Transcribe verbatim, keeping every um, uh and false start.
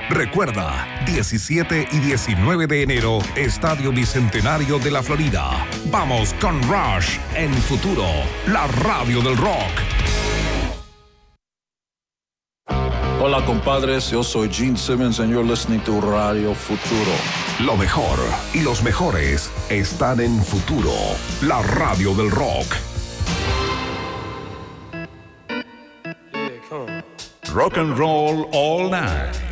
Recuerda, diecisiete y diecinueve de enero, Estadio Bicentenario de la Florida. Vamos con Rush en Futuro, la radio del rock. Hola compadres, yo soy Gene Simmons and you're listening to Radio Futuro. Lo mejor y los mejores están en Futuro, la radio del rock. Rock and roll all night.